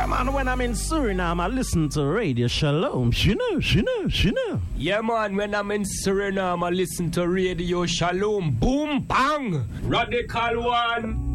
Yeah, man, when I'm in Suriname, I listen to Radio Shalom. She know. Yeah, man, when I'm in Suriname, I listen to Radio Shalom. Boom, bang! Radical one!